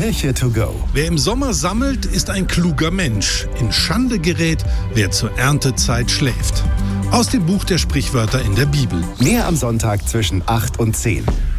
Kirche to go. Wer im Sommer sammelt, ist ein kluger Mensch. In Schande gerät, wer zur Erntezeit schläft. Aus dem Buch der Sprichwörter in der Bibel. Mehr am Sonntag zwischen 8 und 10.